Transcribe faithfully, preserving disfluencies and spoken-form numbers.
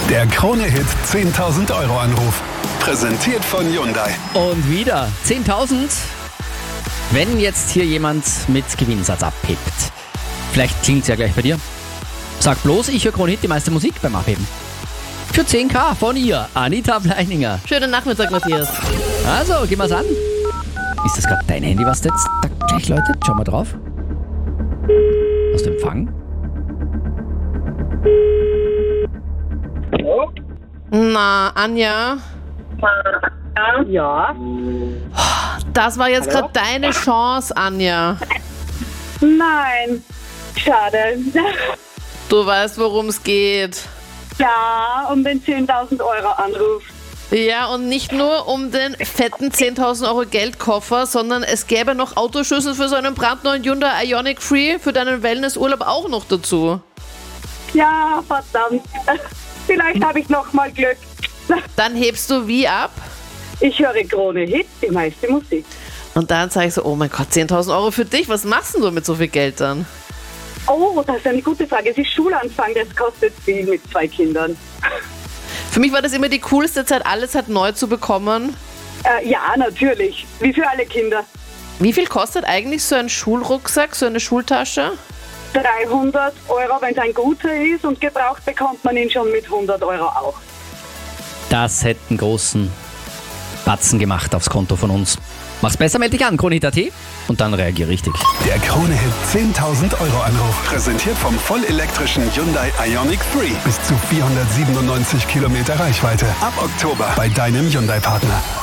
Der Krone-Hit zehntausend Euro Anruf. Präsentiert von Hyundai. Und wieder zehntausend. Wenn jetzt hier jemand mit Gewinnsatz abhebt. Vielleicht klingt es ja gleich bei dir. Sag bloß, ich höre Krone-Hit, die meiste Musik beim Abheben. Für zehntausend von ihr, Anita Bleininger. Schönen Nachmittag, Matthias. Also, gehen wir's an. Ist das gerade dein Handy, was jetzt da gleich läutet? Schau mal drauf. Aus dem Empfang. Na, Anja, Ja, das war jetzt Hallo? gerade deine Chance, Anja. nein, schade. Du weißt, worum es geht. Ja, um den zehntausend Euro Anruf. Ja, und nicht nur um den fetten zehntausend Euro Geldkoffer, sondern es gäbe noch Autoschlüssel für so einen brandneuen Hyundai Ioniq Free für deinen Wellnessurlaub auch noch dazu. Ja, verdammt. Vielleicht habe ich noch mal Glück. Dann hebst du wie ab? Ich höre Krone Hit, die meiste Musik. Und dann sag ich so, oh mein Gott, zehntausend Euro für dich, was machst denn du mit so viel Geld dann? Oh, das ist eine gute Frage. Es ist Schulanfang, das kostet viel mit zwei Kindern. Für mich war das immer die coolste Zeit, alles halt neu zu bekommen. Äh, ja, natürlich. Wie für alle Kinder. Wie viel kostet eigentlich so ein Schulrucksack, so eine Schultasche? dreihundert Euro, wenn es ein guter ist, und gebraucht bekommt man ihn schon mit hundert Euro auch. Das hätte einen großen Batzen gemacht aufs Konto von uns. Mach's besser, melde dich an, Krone Hit Punkt at und dann reagier richtig. Der Krone-Hit zehntausend Euro Anruf. Präsentiert vom vollelektrischen Hyundai Ioniq Free. Bis zu vierhundertsiebenundneunzig Kilometer Reichweite. Ab Oktober bei deinem Hyundai-Partner.